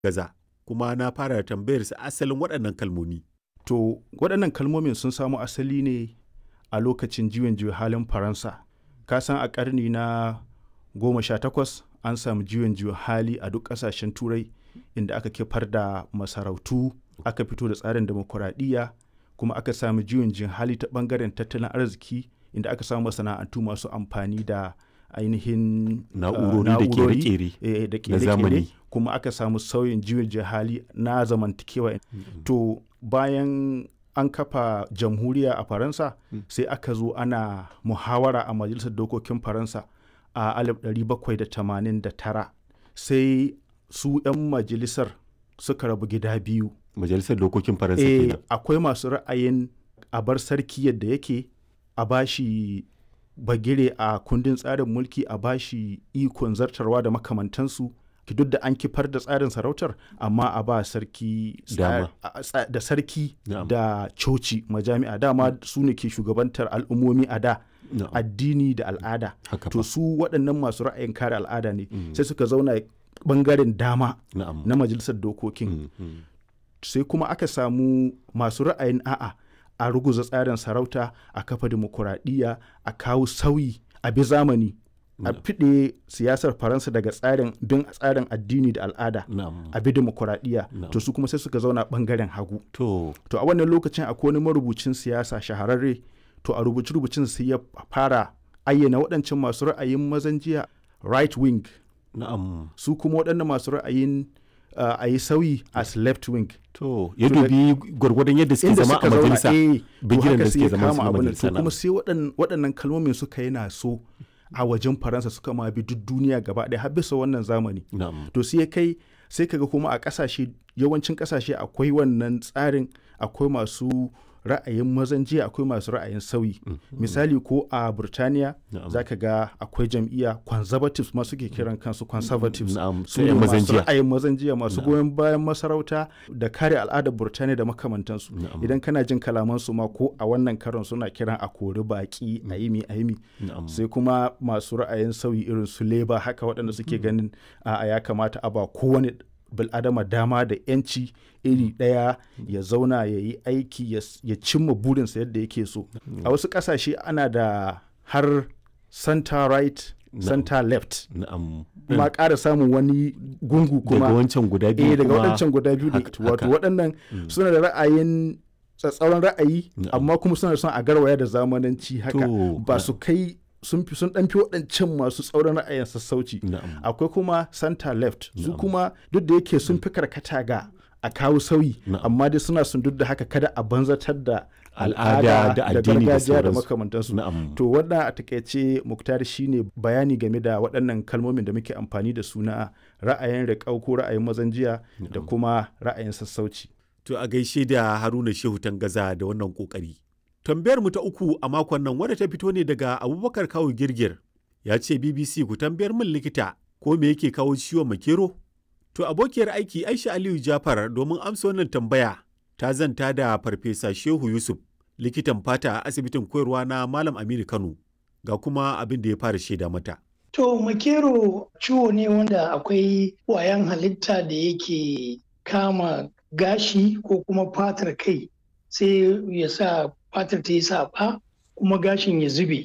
gaza, kuma na fara tambayar sa asalin waɗannan kalmomi. To waɗannan kalmomin sun samo asali ne a lokacin juyin juya halin Faransa. Ka san a ƙarni na 18 an samu juyin juya hali a duk ƙasashen Turai inda aka kifar da masarautu, aka fito da tsarin demokuraɗiyya, kuma aka samu juyin juya hali ta ɓangaren tattalin arziki inda aka samu masana'antu masu amfani da ainihin na'urori da ƙere-ƙere, kuma aka samu sauyin juyin juya hali na zamantakewa. To bayan an kafa jamhuriya a Faransa sai aka zo ana muhawara a majalisar dokokin Faransa a 1789 sai su 'yan majalisar suka rabu gida biyu. Majalisar dokokin Faransa kenan. Akwai masu ra'ayin a bar sarki yadda yake, a bashi bagire a kundin tsarin mulki, a bashi ikon zartarwa da makamantansu, duk da an kifar da tsarin sarautar, amma a ba sarki da sarki da coci majami'a dama su ne ke shugabantar al'ummomi a da, addini da al'ada. To su waɗannan masu ra'ayin kare al'ada ne sai suka zauna ɓangaren dama na majalisar dokokin. Sai kuma aka samu masu ra'ayin a'a, a ruguza tsarin sarauta, a kafa dimokuraɗiyya, a kawo sauyi, a bi zamani, a fiɗe siyasar Faransa daga bin tsarin addini da al'ada, a bi dimokuraɗiyya. To su kuma sai suka zauna ɓangaren hagu. To a wannan lokacin akwai wani marubucin siyasa shahararre, to a rubuce-rubucin sai ya fara ayyana waɗancan masu ra'ayin mazan jiya right wing, su kuma waɗannan masu ra'ayin a yi sauyi as left wing. To ya dubi gwargwadon yadda suke zama a majalisa, bigiran da suke zama a majalisa. To kuma sai waɗannan kalmomin suka yi so a wajen Faransa, suka ma bi duk duniya gaba ɗaya har bisa wannan zamani. To sai kai sai kaga kuma a yawancin ƙasashe akwai wannan tsarin, akwai masu ra'ayin mazan jiya, akwai masu ra'ayin sauyi. Misali ko a Burtaniya za ka ga akwai jam'iyya conservatives ma suke kiran kansu conservatives, su ne masu ra'ayin mazan jiya, masu goyon bayan masarauta da kare al'adar Burtaniya da makamantansu. Idan kana jin kalamansu ma ko a wannan karon suna kiran a kori baki, a yi. Sai kuma masu ra'ayin sauyi irin su Labour, haka waɗanda suke ganin ya kamata a ba kowane bil'adama dama da 'yanci iri ɗaya ya zauna ya yi aiki ya cimma burinsa yadda yake so. A wasu ƙasashe ana da har center right, center left, ma ƙara samun wani gungu kuma daga wancan guda biyu, daga waɗancan guda biyu. Wato waɗannan suna da ra'ayin tsatsauran ra'ayi, amma kuma suna son a garwaya da zamananci haka, ba su kai sun ɗan fi waɗancan masu tsauran ra'ayin sassauci. Akwai kuma center left, su kuma duk da yake sun fi karkata ga a kawo sauyi, amma dai suna sun duk da haka kada a banzatar da al'ada da addini da makamantansu. To wannan a takaice Muktar shine bayani game da waɗannan kalmomin da muke amfani da su na ra'ayin riƙau ko ra'ayin mazan jiya da kuma ra'ayin sassauci. To a gaishe da Haruna Shehu Tangaza da wannan kokari. Tambayar mu ta uku a makon nan wadda ta fito ne daga Abubakar Kawu Girgir, ya ce BBC ku tambayar min likita ko me yake kawo ciwon makero? To abokiyar aiki Aisha Aliyu Jafar domin amsa wannan tambaya ta zanta da Farfesa Shehu Yusuf, likitan fata a asibitin koyarwa na Malam Aminu Kano, ga kuma abin da ya fara shaida mata. To makero ciwo ne wanda akwai ƙwayan halitta da yake kama gashi ko kuma fatar kai, sai ya sa fatar ta yi saɓa kuma gashin ya zube.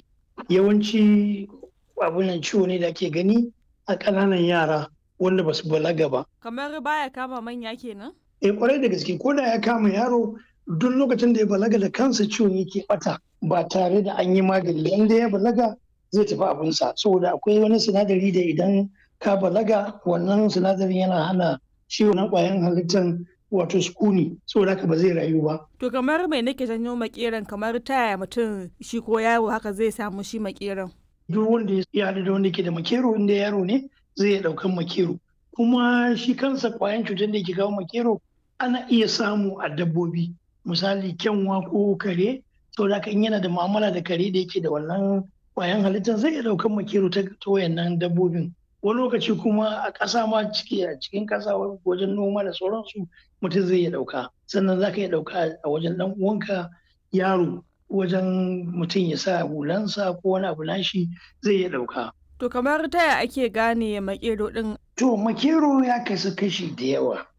Yawanci abunan ciwo ne da ake gani a ƙananan yara wanda ba su balaga ba. Kamar baya kama manya kenan? Kwarai da gaske, ko da ya kama yaro duk lokacin da ya balaga da kansa ciwon yake bata ba tare da an yi magani. Inda ya balaga zai tafi abinsa, saboda akwai wani sinadari da idan ka balaga wannan sinadarin yana hana ciwon na ƙwayan halittar wato sukuni, saboda haka ba zai rayu ba. To kamar mai nake janyo makeran, kamar taya mutum shi ko yaro haka zai samu shi makeran? Duk wanda ya haɗu da wanda ke da makero, inda yaro ne zai iya ɗaukan makero. Kuma shi kansa ƙwayan cutar da ke kawo makero ana iya samu a dabbobi, misali kyanwa ko kare, saboda haka in yana da mu'amala da kare da yake da wannan ƙwayan halittar zai iya ɗaukan makero ta wayannan dabbobin. Wani lokaci kuma a ƙasa ma a cikin ƙasa wajen noma da sauransu mutum zai iya ɗauka. Sannan za ka iya ɗauka a wajen ɗan uwanka yaro, wajen mutum ya sa hulansa ko wani abu nashi zai iya ɗauka. To kamar taya ake gane makero ɗin To makero ya kasu kashi da yawa.